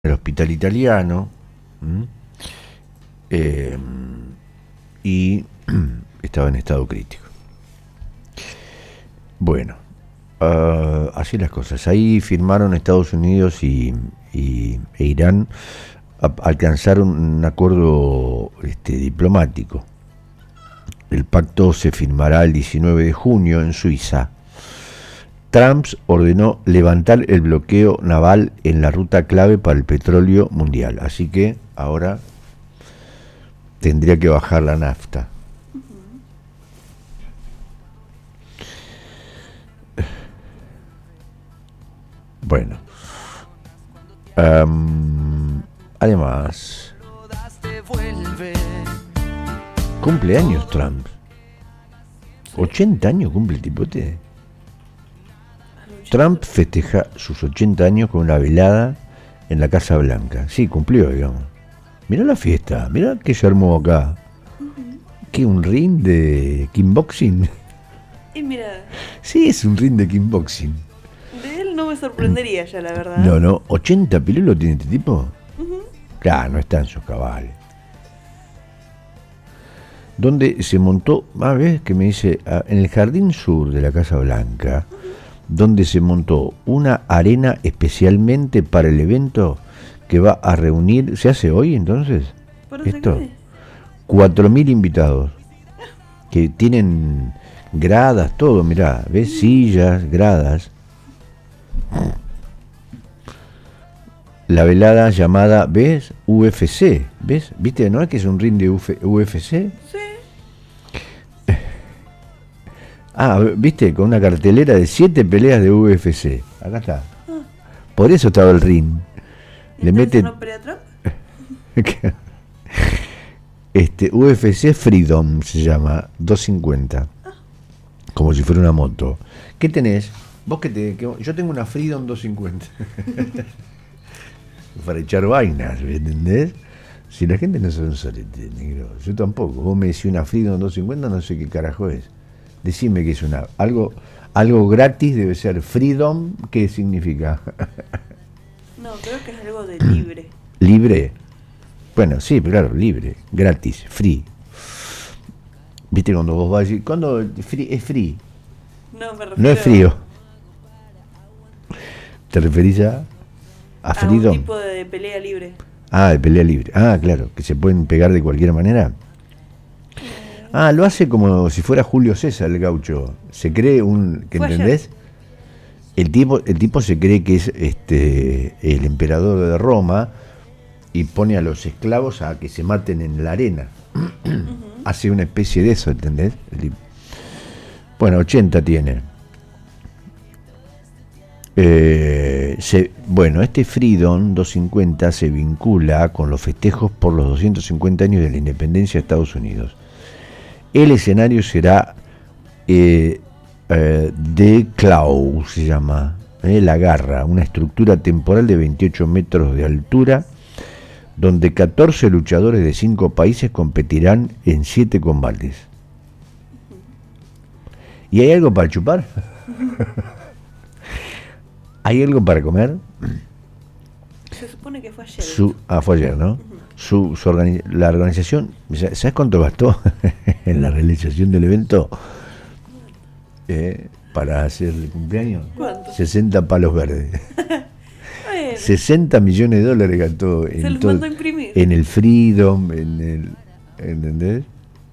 el hospital italiano. ¿m? Eh, y estaba en estado crítico. Bueno, así las cosas. Ahí firmaron Estados Unidos e Irán, alcanzaron un acuerdo diplomático. El pacto se firmará el 19 de junio en Suiza. Trump ordenó levantar el bloqueo naval en la ruta clave para el petróleo mundial. Así que ahora tendría que bajar la nafta. Bueno. Además, cumpleaños Trump. 80 años cumple el tipote. Trump festeja sus 80 años con una velada en la Casa Blanca. Sí, cumplió, digamos. Mirá la fiesta, mirá que se armó acá. ¿Qué, un ring de kickboxing? Y mira, Sí, es un ring de kickboxing. de él no me sorprendería ya, la verdad. No, 80 pilulos tiene este tipo. Claro, no está en sus cabales. Donde se montó, ves que me dice, en el jardín sur de la Casa Blanca, donde se montó una arena especialmente para el evento que va a reunir, ¿se hace hoy entonces? Pero se Esto, cree. 4.000 invitados, que tienen gradas, todo, mirá, ves, sillas, gradas. La velada llamada, ¿ves? UFC, ¿ves? ¿Viste? ¿No es que es un ring de UFC? Sí. ¿Viste? Con una cartelera de 7 peleas de UFC. Acá está. Por eso estaba el ring. ¿Y Le entonces meten no pelea Trump? UFC Freedom se llama, 250. Como si fuera una moto. ¿Qué tenés? Vos yo tengo una Freedom 250. Para echar vainas, ¿me entendés? Si la gente no sabe un solete, negro, yo tampoco. Vos me decís una Freedom 250, no sé qué carajo es. Decime que es algo gratis, debe ser Freedom, ¿qué significa? No, creo que es algo de libre. ¿Libre? Bueno, sí, claro, libre, gratis, free. ¿Viste cuando vos vas a decir, cuando es free? No, me refiero No es frío. ¿Te referís a a un Freedom? tipo de pelea libre. De pelea libre. Claro, que se pueden pegar de cualquier manera. Lo hace como si fuera Julio César el gaucho. Se cree ¿que Fue entendés? El tipo se cree que es el emperador de Roma y pone a los esclavos a que se maten en la arena. Hace una especie de eso, ¿entendés? Bueno, 80 tiene. Este Freedom 250 se vincula con los festejos por los 250 años de la independencia de Estados Unidos. El escenario será The Claw, se llama, la garra, una estructura temporal de 28 metros de altura, donde 14 luchadores de 5 países competirán en 7 combates. ¿Y hay algo para chupar? ¿Hay algo para comer? Se supone que fue ayer. Fue ayer, ¿no? La organización, ¿sabes cuánto gastó en la realización del evento? Para hacer el cumpleaños. ¿Cuánto? 60 palos verdes. Bueno, 60 millones de dólares gastó se los mandó a imprimir. en el Freedom, ¿entendés?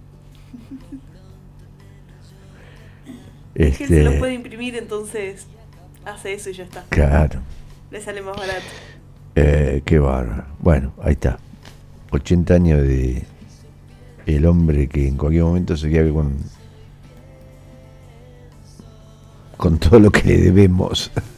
Es que él se los puede imprimir, entonces hace eso y ya está. Claro. Le sale más barato. Qué bárbaro. Bueno, ahí está. 80 años de el hombre que en cualquier momento se queda con todo lo que le debemos.